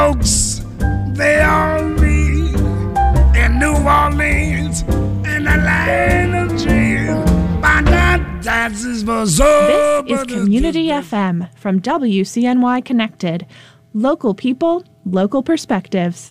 Folks, they all meet in New Orleans in the land of dreams. This is Community FM from WCNY Connected. Local people, local perspectives.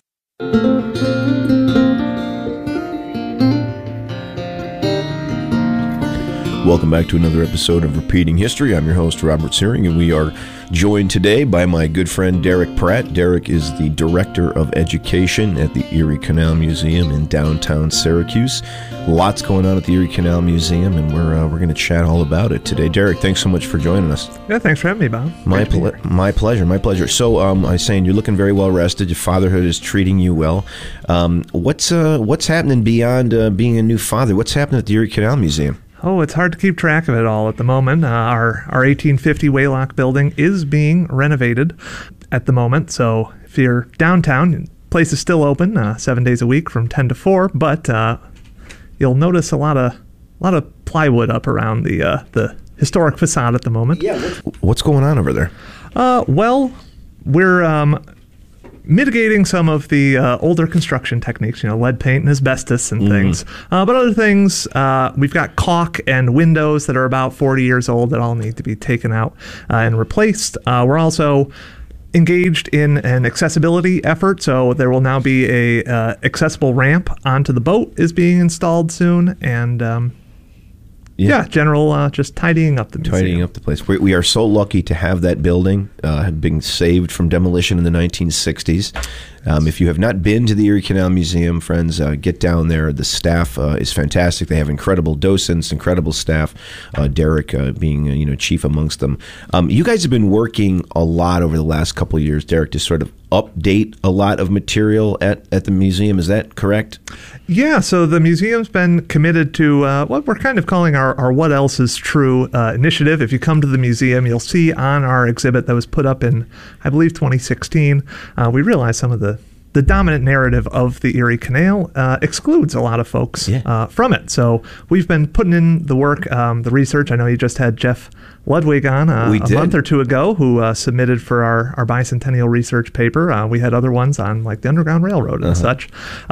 Welcome back to another episode of Repeating History. I'm your host, Robert Searing, and we are joined today by my good friend Derek Pratt. Derek is the Director of Education at the Erie Canal Museum in downtown Syracuse. Lots going on at the Erie Canal Museum, and we're going to chat all about it today. Derek, thanks so much for joining us. Yeah, thanks for having me, Bob. My pleasure. So I was saying you're looking very well rested. Your fatherhood is treating you well. What's happening beyond being a new father? What's happening at the Erie Canal Museum? Oh, it's hard to keep track of it all at the moment. Our 1850 Waylock building is being renovated at the moment. So if you're downtown, the place is still open 7 days a week from 10 to 4. But you'll notice a lot of plywood up around the historic facade at the moment. Yeah. What's going on over there? Well, we're mitigating some of the older construction techniques, lead paint and asbestos and things. But other things, we've got caulk and windows that are about 40 years old that all need to be taken out and replaced. We're also engaged in an accessibility effort, so there will now be a accessible ramp onto the boat is being installed soon, and general just tidying up the museum. Tidying up the place. We are so lucky to have that building had been saved from demolition in the 1960s. If you have not been to the Erie Canal Museum, friends, get down there. The staff is fantastic. They have incredible docents, incredible staff. Derek being chief amongst them. You guys have been working a lot over the last couple of years, Derek, to sort of update a lot of material at the museum. Is that correct? Yeah, so the museum's been committed to what we're kind of calling our What Else is True initiative. If you come to the museum, you'll see on our exhibit that was put up in, I believe, 2016, we realized some of the dominant narrative of the Erie Canal excludes a lot of folks from it. So we've been putting in the work, the research. I know you just had Jeff Ludwig on a month or two ago, who submitted for our bicentennial research paper. We had other ones on like the Underground Railroad and such.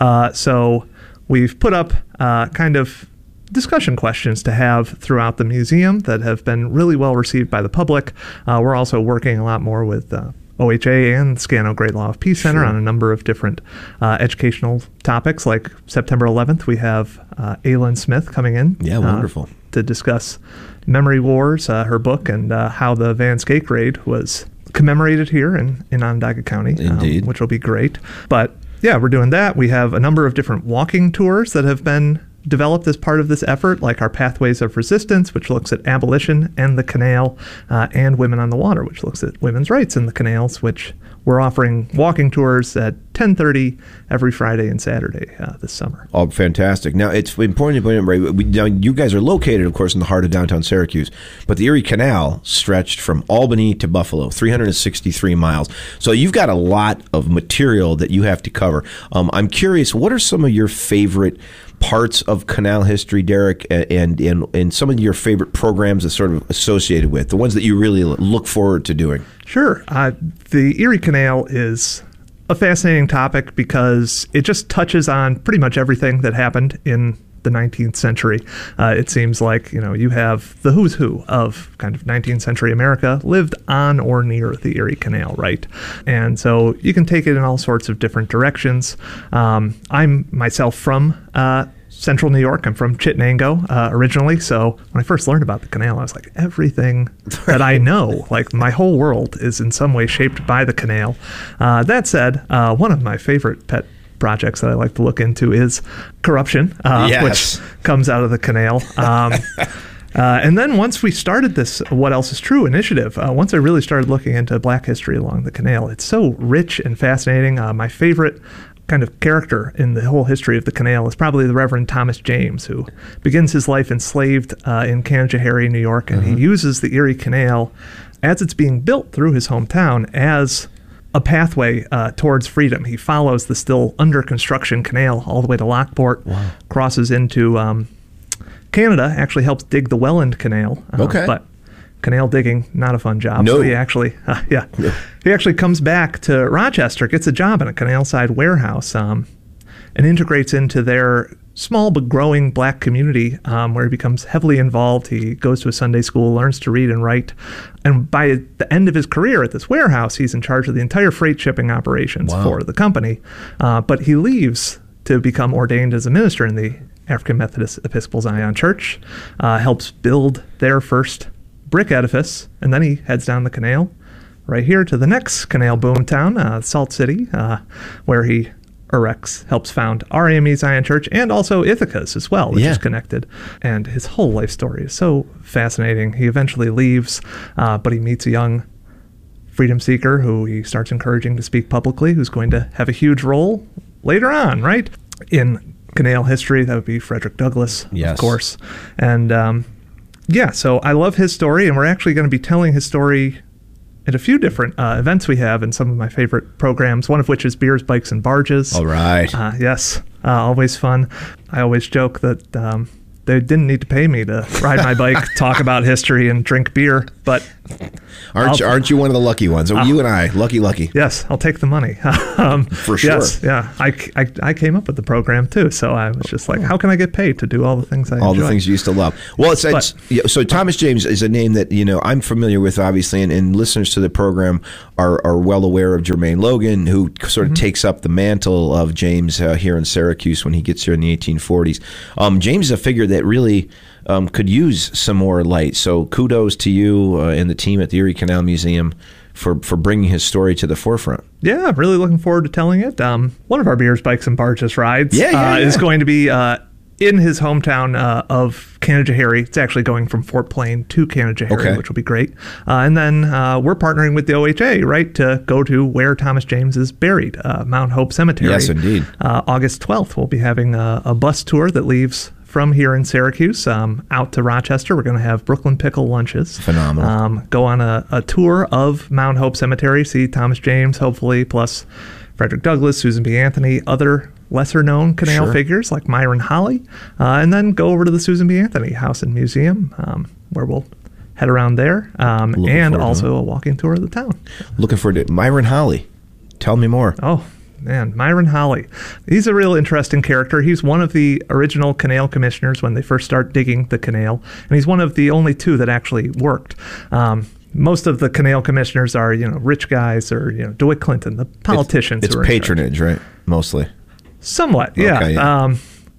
So we've put up kind of discussion questions to have throughout the museum that have been really well received by the public. We're also working a lot more with OHA and Scano Great Law of Peace Center on a number of different educational topics. Like September 11th, we have Aileen Smith coming in. Yeah, wonderful. To discuss Memory Wars, her book, and how the Van Skake raid was commemorated here in Onondaga County. Indeed. Which will be great. But yeah, we're doing that. We have a number of different walking tours that have been developed as part of this effort, like our Pathways of Resistance, which looks at abolition and the canal, and Women on the Water, which looks at women's rights in the canals, which we're offering walking tours at 10:30 every Friday and Saturday this summer. Oh, fantastic. Now, it's important to point out, you guys are located, of course, in the heart of downtown Syracuse, but the Erie Canal stretched from Albany to Buffalo, 363 miles. So you've got a lot of material that you have to cover. I'm curious, what are some of your favorite parts of canal history, Derek, and some of your favorite programs that sort of associated with, the ones that you really look forward to doing? Sure. The Erie Canal is a fascinating topic because it just touches on pretty much everything that happened in the 19th century. It seems like, you have the who's who of kind of 19th century America lived on or near the Erie Canal, right? And so you can take it in all sorts of different directions. I'm myself from Central New York. I'm from Chittenango originally. So when I first learned about the canal, I was like, everything that I know, like my whole world is in some way shaped by the canal. That said, one of my favorite pet projects that I like to look into is corruption, which comes out of the canal. And then once we started this What Else is True initiative, once I really started looking into Black history along the canal, it's so rich and fascinating. My favorite kind of character in the whole history of the canal is probably the Reverend Thomas James, who begins his life enslaved in Canajoharie, New York, and he uses the Erie Canal as it's being built through his hometown as a pathway towards freedom. He follows the still under construction canal all the way to Lockport, crosses into Canada, actually helps dig the Welland Canal. But canal digging, not a fun job. No. So he actually, he actually comes back to Rochester, gets a job in a canal side warehouse, and integrates into their small but growing black community, where he becomes heavily involved. He goes to a Sunday school, learns to read and write, and by the end of his career at this warehouse, he's in charge of the entire freight shipping operations for the company. But he leaves to become ordained as a minister in the African Methodist Episcopal Zion Church, helps build their first brick edifice, and then he heads down the canal right here to the next canal boom town, Salt City, where he helps found RAME Zion Church and also Ithaca's as well, which is connected. And his whole life story is so fascinating. He eventually leaves, but he meets a young freedom seeker who he starts encouraging to speak publicly, who's going to have a huge role later on, right? In canal history, that would be Frederick Douglass, of course. And so I love his story, and we're actually going to be telling his story at a few different events we have in some of my favorite programs, one of which is Beers, Bikes, and Barges. All right. Yes, always fun. I always joke that they didn't need to pay me to ride my bike, talk about history, and drink beer, but... Aren't you one of the lucky ones? You and I, lucky. Yes, I'll take the money. For sure. Yes, yeah. I came up with the program too, so I was just like, how can I get paid to do all the things I enjoy? All the things you used to love. Well, so Thomas James is a name that I'm familiar with, obviously, and listeners to the program are well aware of Jermaine Logan, who sort of takes up the mantle of James here in Syracuse when he gets here in the 1840s. James is a figure that really could use some more light. So kudos to you and the team at the Erie Canal Museum for bringing his story to the forefront. Yeah, I'm really looking forward to telling it. One of our Beers, Bikes, and Barges rides is going to be in his hometown of Canajoharie. It's actually going from Fort Plain to Canajoharie, which will be great. And then we're partnering with the OHA, right, to go to where Thomas James is buried, Mount Hope Cemetery. Yes, indeed. August 12th, we'll be having a bus tour that leaves from here in Syracuse out to Rochester. We're going to have Brooklyn Pickle lunches. Phenomenal. Go on a tour of Mount Hope Cemetery, see Thomas James, hopefully, plus Frederick Douglass, Susan B. Anthony, other lesser-known canal figures like Myron Holley, and then go over to the Susan B. Anthony House and Museum, where we'll head around there, and also a walking tour of the town. Looking forward to Myron Holley. Tell me more. Oh, man, Myron Holley. He's a real interesting character. He's one of the original canal commissioners when they first start digging the canal, and he's one of the only two that actually worked. Most of the canal commissioners are, rich guys or, DeWitt Clinton, the politicians. It's patronage, right? Mostly. Somewhat, yeah. Okay, yeah.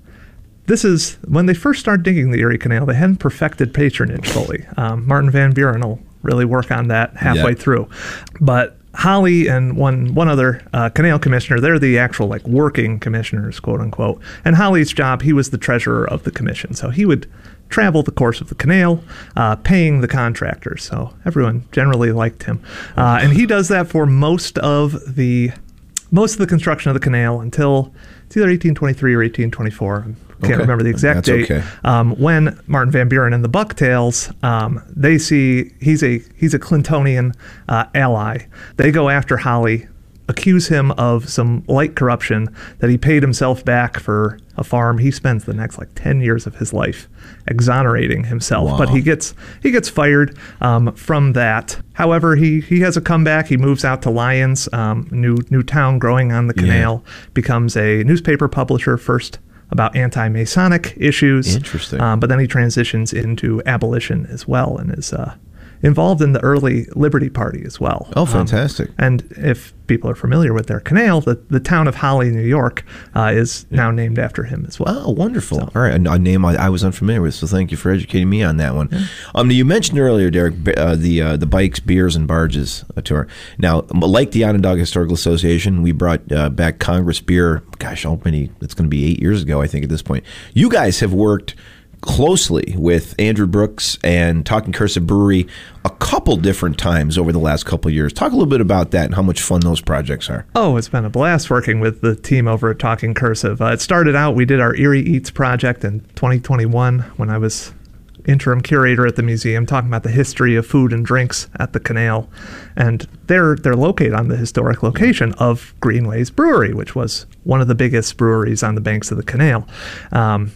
This is, when they first started digging the Erie Canal, they hadn't perfected patronage fully. Martin Van Buren will really work on that halfway through. But Holley and one other canal commissioner, they're the actual working commissioners, quote unquote. And Holley's job, he was the treasurer of the commission. So he would travel the course of the canal, paying the contractors. So everyone generally liked him. And he does that for most of the construction of the canal until it's either 1823 or 1824. I can't remember the exact date. When Martin Van Buren and the Bucktails, they see he's a Clintonian ally. They go after Holley, accuse him of some light corruption, that he paid himself back for a farm. He spends the next 10 years of his life exonerating himself. Wow. But he gets fired from that. However, he has a comeback. He moves out to Lyons, new town growing on the canal, becomes a newspaper publisher first about anti-Masonic issues. Interesting. But then he transitions into abolition as well and is involved in the early Liberty Party as well. Oh, fantastic. And if people are familiar with their canal, the town of Holly, New York, is now named after him as well. Oh, wonderful. So. All right, a name I was unfamiliar with, so thank you for educating me on that one. Yeah. You mentioned earlier, Derek, the Bikes, Beers, and Barges tour. Now, like the Onondaga Historical Association, we brought back Congress Beer, it's going to be 8 years ago, I think, at this point. You guys have worked closely with Andrew Brooks and Talking Cursive Brewery a couple different times over the last couple of years. Talk a little bit about that and how much fun those projects are. Oh, it's been a blast working with the team over at Talking Cursive. It started out, we did our Erie Eats project in 2021 when I was interim curator at the museum, talking about the history of food and drinks at the canal. And they're located on the historic location of Greenways Brewery, which was one of the biggest breweries on the banks of the canal.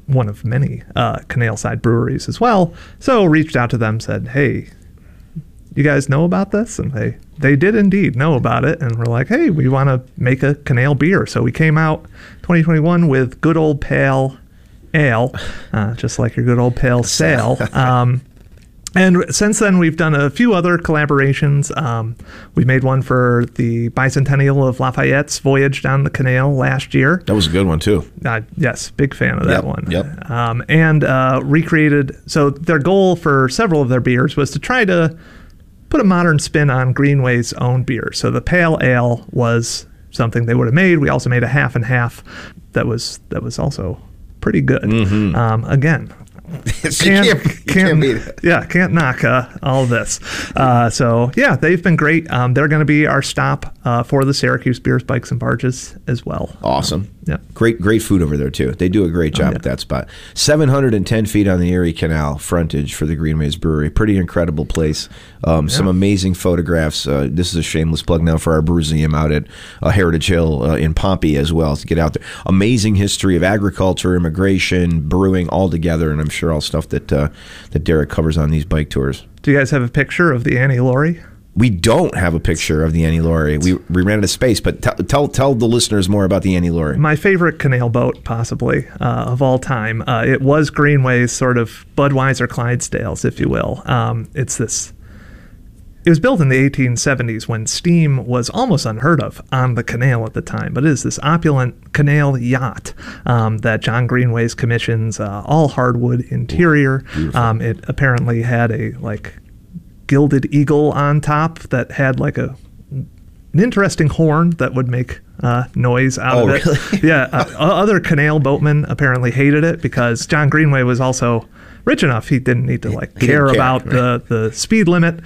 one of many canal side breweries as well. So reached out to them, said, hey, you guys know about this? And they did indeed know about it, and we're like, hey, we want to make a canal beer. So we came out 2021 with Good Old Pale Ale, just like your good old pale sail. And since then, we've done a few other collaborations. We made one for the bicentennial of Lafayette's voyage down the canal last year. That was a good one, too. Yes, big fan of that one. Yep. And recreated, so their goal for several of their beers was to try to put a modern spin on Greenway's own beer. So the pale ale was something they would have made. We also made a half and half that was also pretty good. Mm-hmm. Again, can't beat it. Yeah, can't knock all this. So yeah, they've been great. They're going to be our stop for the Syracuse Beers, Bikes, and Barges as well. Awesome. Yeah. Great food over there, too. They do a great job at that spot. 710 feet on the Erie Canal frontage for the Greenways Brewery. Pretty incredible place. Some amazing photographs. This is a shameless plug now for our Brewseum out at Heritage Hill in Pompey as well, to get out there. Amazing history of agriculture, immigration, brewing all together, and I'm sure all stuff that Derek covers on these bike tours. Do you guys have a picture of the Annie Laurie? We don't have a picture of the Annie Laurie. We ran out of space, but tell the listeners more about the Annie Laurie. My favorite canal boat, possibly, of all time. It was Greenway's sort of Budweiser Clydesdales, if you will. It was built in the 1870s when steam was almost unheard of on the canal at the time, but it is this opulent canal yacht that John Greenway's commissions, all hardwood interior. It apparently had a gilded eagle on top that had an interesting horn that would make noise out of it. Really? Yeah. Other canal boatmen apparently hated it because John Greenway was also rich enough he didn't need to care about the speed limit.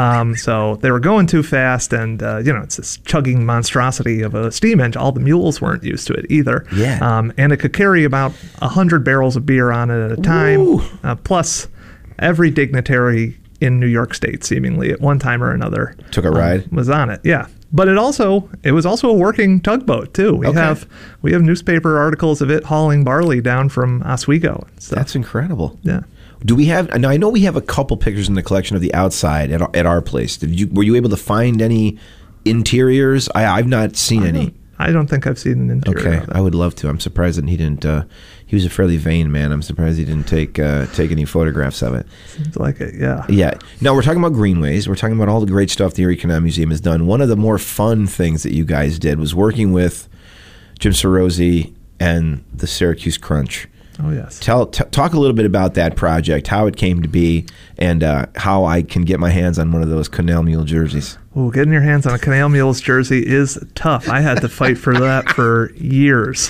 So they were going too fast, and it's this chugging monstrosity of a steam engine. All the mules weren't used to it either. Yeah. And it could carry about 100 barrels of beer on it at a time. Plus every dignitary in New York State, seemingly at one time or another, took a ride, was on it. Yeah, but it was also a working tugboat too. We have newspaper articles of it hauling barley down from Oswego. That's incredible. Yeah. Do we have? Now I know we have a couple pictures in the collection of the outside at our place. Were you able to find any interiors? I've not seen any. I don't think I've seen an interior. Okay, I would love to. I'm surprised that he didn't. He was a fairly vain man. I'm surprised he didn't take any photographs of it. Seems like it, yeah. Yeah. Now, we're talking about Greenways. We're talking about all the great stuff the Erie Canal Museum has done. One of the more fun things that you guys did was working with Jim Cerozzi and the Syracuse Crunch. Oh, yes. Talk a little bit about that project, how it came to be, and how I can get my hands on one of those Canal Mule jerseys. Ooh, getting your hands on a Canal Mules jersey is tough. I had to fight for that for years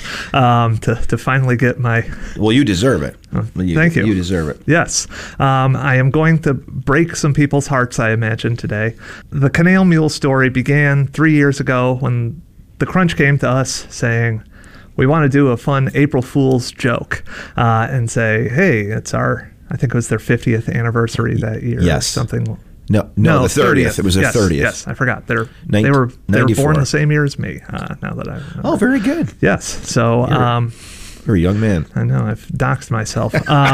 to finally get my... Well, you deserve it. Thank you. You deserve it. Yes. I am going to break some people's hearts, I imagine, today. The Canal Mule story began 3 years ago when the Crunch came to us saying, we want to do a fun April Fool's joke and say, hey, it's I think it was their 50th anniversary that year. Yes. Or something. No, the 30th. It was their 30th. Yes, I forgot. They were born the same year as me. Now that I remember. Oh, very good. Yes. So you're a young man. I know I've doxed myself.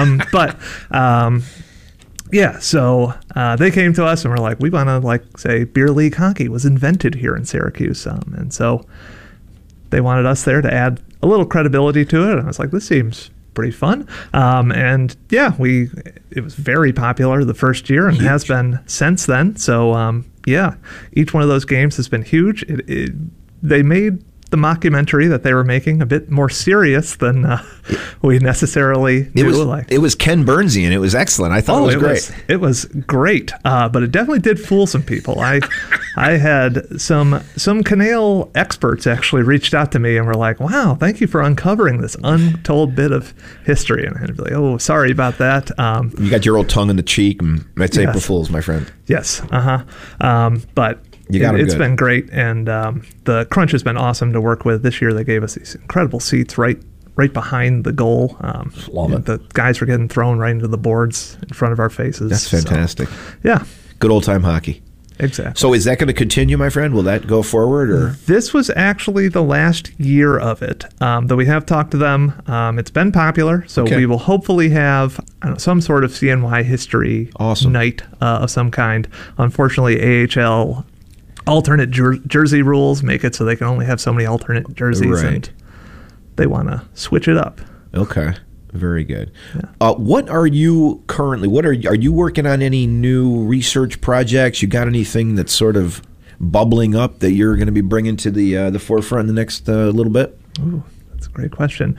Yeah. So they came to us and were like, we want to say beer league hockey was invented here in Syracuse, and so they wanted us there to add a little credibility to it. And I was like, this seems pretty fun. And yeah, it was very popular the first year and has been since then. So yeah, each one of those games has been huge. They made the mockumentary that they were making a bit more serious than we necessarily knew. It was Ken Burnsian. It was excellent. I thought it was great. It was great, but it definitely did fool some people. I had some canal experts actually reached out to me and were like, wow, thank you for uncovering this untold bit of history. And I'd be like, oh, sorry about that. You got your old tongue in the cheek, and that's April Fool's, my friend. Yes. But it's been great, and the Crunch has been awesome to work with. This year they gave us these incredible seats right behind the goal. Love it. The guys were getting thrown right into the boards in front of our faces. That's fantastic. So, yeah. Good old time hockey. exactly. So is that going to continue, my friend? Will that go forward? Or This was actually the last year of it, though we have talked to them. It's been popular, so Okay. we will hopefully have some sort of CNY history Awesome. night of some kind. Unfortunately, AHL alternate jersey rules make it so they can only have so many alternate jerseys, Right. and they want to switch it up. Okay, very good. What are you currently? What are you working on? Any new research projects? You got anything that's sort of bubbling up that you're going to be bringing to the forefront in the next little bit? Ooh, that's a great question.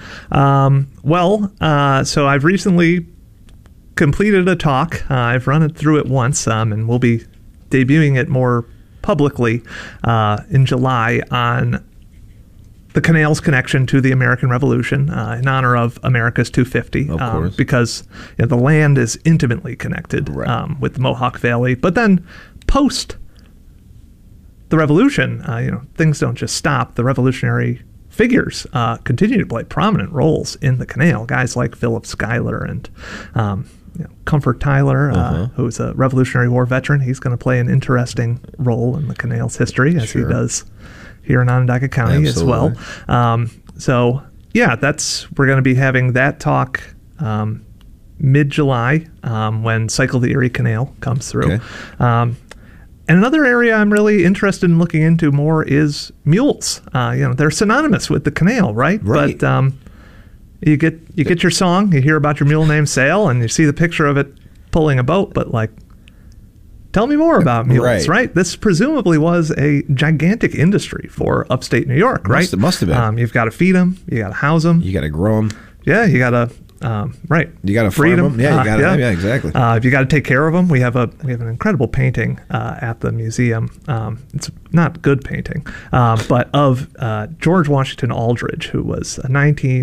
So I've recently completed a talk. I've run it through it once, and we'll be debuting it more publicly in July on the canal's connection to the American Revolution in honor of America's 250. Of course. Because the land is intimately connected Right. with the Mohawk Valley. But then post the Revolution, things don't just stop. The revolutionary figures continue to play prominent roles in the canal. Guys like Philip Schuyler and Comfort Tyler, who's a Revolutionary War veteran. He's going to play an interesting role in the canal's history, as Sure. he does here in Onondaga County as well. We're going to be having that talk mid-July when Cycle the Erie Canal comes through. Okay. And another area I'm really interested in looking into more is mules. They're synonymous with the canal, right? Right. But you get your song, you hear about your mule named Sail, and you see the picture of it pulling a boat. But tell me more about mules, right? This presumably was a gigantic industry for upstate New York, right? Must have been. You've got to feed them, you got to house them. You got to grow them. Yeah, you got to. Right. You got to Freed farm them. Yeah, you got to. yeah. Yeah, exactly. If you got to take care of them, we have an incredible painting at the museum. It's not good painting, but of George Washington Aldrich, who was in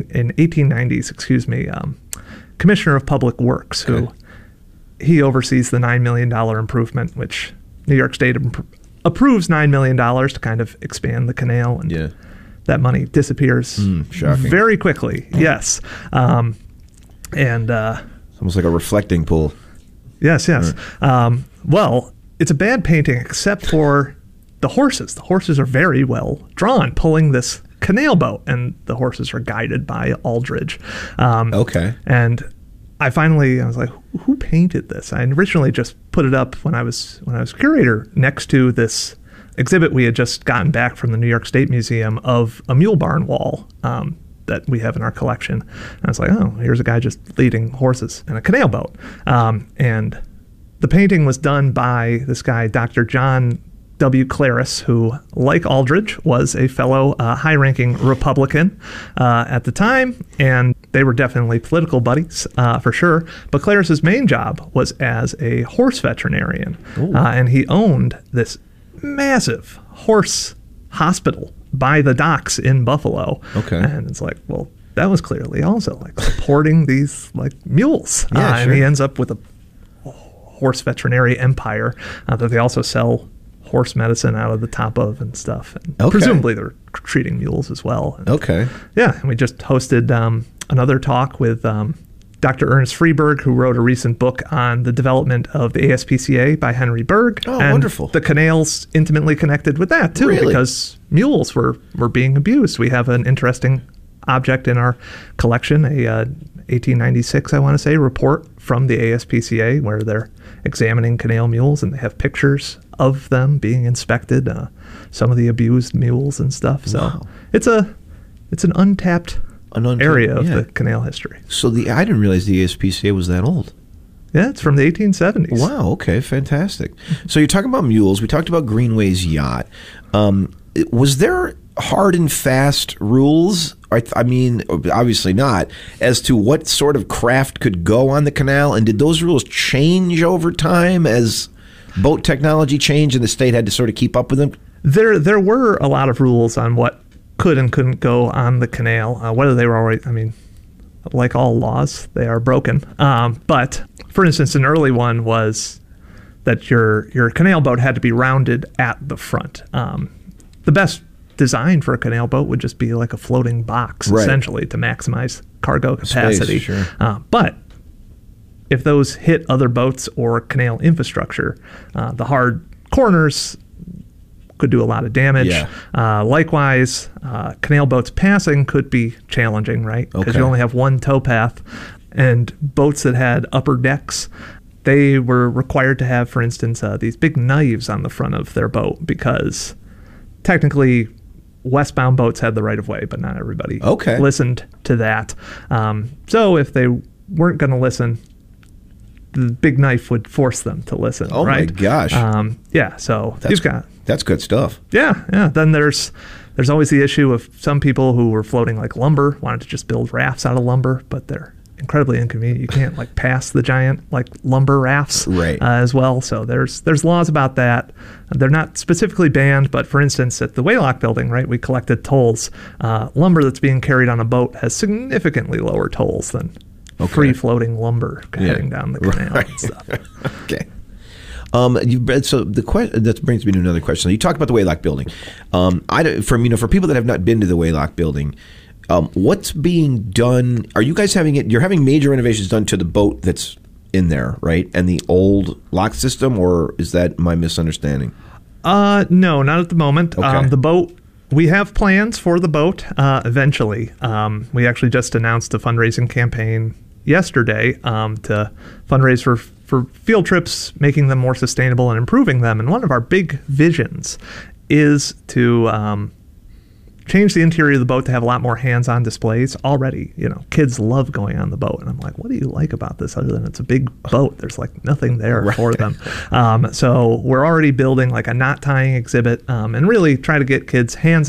1890s, Commissioner of Public Works, who he oversees the $9 million improvement, which New York State approves $9 million to kind of expand the canal, and that money disappears shocking. very quickly. Yes. It's almost like a reflecting pool. Yes. Well, it's a bad painting except for the horses. The horses are very well drawn, pulling this canal boat, and the horses are guided by Aldrich. Okay. And I was like, who painted this? I originally just put it up when I was curator next to this exhibit we had just gotten back from the New York State Museum of a mule barn wall that we have in our collection. And I was like, oh, here's a guy just leading horses in a canal boat. And the painting was done by this guy, Dr. John W. Claris, who, like Aldrich, was a fellow high-ranking Republican at the time, and they were definitely political buddies for sure. But Claris's main job was as a horse veterinarian, and he owned this massive horse hospital by the docks in Buffalo. Okay. And it's like, well, that was clearly also supporting these mules. Yeah, And he ends up with a horse veterinary empire that they also sell horse medicine out of the top of and stuff. And presumably they're treating mules as well. And and we just hosted another talk with Dr. Ernest Freeberg, who wrote a recent book on the development of the ASPCA by Henry Berg. Oh, and wonderful. The canal's intimately connected with that, too, Really? because mules were being abused. We have an interesting object in our collection, a 1896, I want to say, report from the ASPCA where they're examining canal mules, and they have pictures of them being inspected, some of the abused mules and stuff. So it's an untapped area of the canal history. So I didn't realize the ASPCA was that old. Yeah, it's from the 1870s. Wow, okay, fantastic. So you're talking about mules. We talked about Greenway's yacht. Was there hard and fast rules? I mean, obviously not, as to what sort of craft could go on the canal? And did those rules change over time as boat technology changed and the state had to sort of keep up with them? There were a lot of rules on what could and couldn't go on the canal, whether they were already, like all laws, they are broken. But, for instance, an early one was that your canal boat had to be rounded at the front. The best design for a canal boat would just be like a floating box, essentially, to maximize cargo capacity. Space, sure. But if those hit other boats or canal infrastructure, the hard corners could do a lot of damage. Yeah. Likewise, canal boats passing could be challenging, right? Because Okay. you only have one towpath. And boats that had upper decks, they were required to have, for instance, these big knives on the front of their boat because technically westbound boats had the right of way, but not everybody Okay. listened to that. So if they weren't going to listen, the big knife would force them to listen. Oh, my right? gosh. Yeah. So you've got. That's good stuff. Yeah. Then there's always the issue of some people who were floating like lumber, wanted to just build rafts out of lumber, but they're incredibly inconvenient. You can't like pass the giant like lumber rafts Right. as well. So there's laws about that. They're not specifically banned, but for instance, at the Waylock building, right, we collected tolls. Lumber that's being carried on a boat has significantly lower tolls than free floating lumber heading down the canal and stuff. Okay. So that brings me to another question. You talked about the Waylock building. For people that have not been to the Waylock building, what's being done? Are you guys you're having major renovations done to the boat that's in there, right? And the old lock system, or is that my misunderstanding? No, not at the moment. Okay. The boat, we have plans for the boat eventually. We actually just announced a fundraising campaign yesterday to fundraise for field trips, making them more sustainable and improving them. And one of our big visions is to change the interior of the boat to have a lot more hands-on displays. Already, kids love going on the boat. And I'm like, what do you like about this other than it's a big boat? There's like nothing there for them. So we're already building like a knot tying exhibit and really try to get kids hands